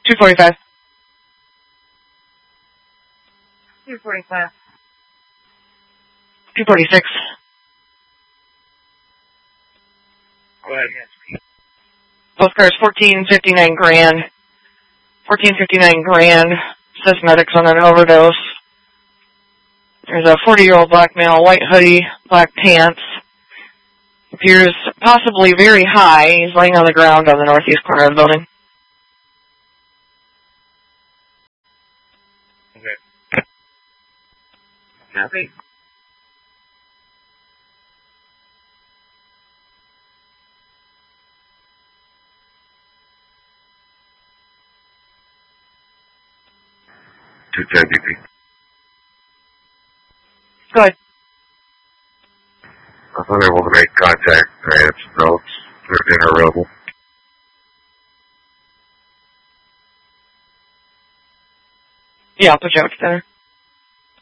245. 245. 246. Go ahead. Both cars 1459 grand. 1459 grand. Says medics on an overdose. There's a 40-year-old black male, white hoodie, black pants. Appears possibly very high. He's laying on the ground on the northeast corner of the building. Okay. Copy. Go ahead. I was unable to make contact. I had some notes. Turned in a rebel. Yeah, I'll put you out there.